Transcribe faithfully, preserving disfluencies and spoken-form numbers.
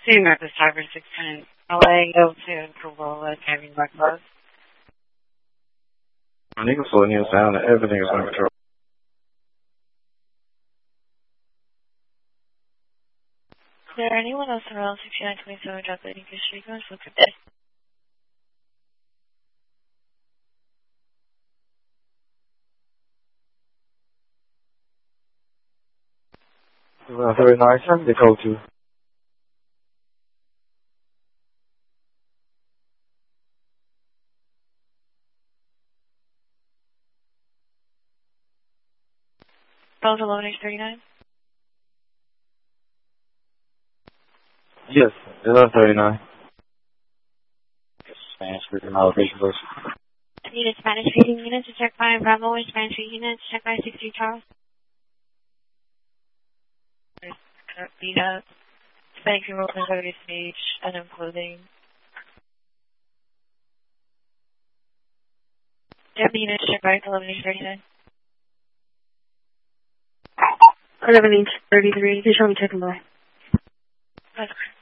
Two Memphis Tiger six ten L A L two Corolla having black bus. I think it's slowing you down. Everything is under control. Is there anyone else around sixty-nine twenty-seven drop that you can street on? Look at that. Uh, thirty-nine, send the code to. Phone eleven H thirty-nine? Yes, eleven thirty-nine. Spanish speaking allocation first. I need a Spanish speaking unit to check by Bravo and Spanish speaking unit to check by sixty Charles. Beat up. Hispanic female conservative speech, and clothing. Deputy unit to check by eleven H thirty-nine. eleven H thirty-three, you show me checking by. That's correct.